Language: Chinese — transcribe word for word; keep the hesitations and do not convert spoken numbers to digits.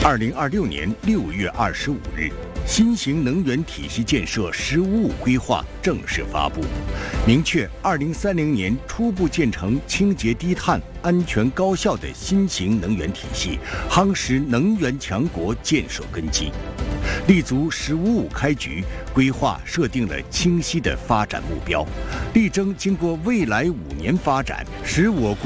二零二六年六月二十五日，新型能源体系建设“十五五”规划正式发布，明确二零三零年初步建成清洁低碳、安全高效的新型能源体系，夯实能源强国建设根基。立足“十五五”开局，规划设定了清晰的发展目标，力争经过未来五年发展，使我国